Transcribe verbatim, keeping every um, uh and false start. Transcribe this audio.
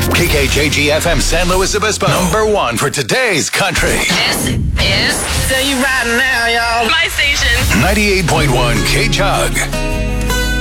K K J G F M San Luis Obispo. Number one for today's country. This is So You Riding Now, y'all. My station. ninety-eight point one K-Chug.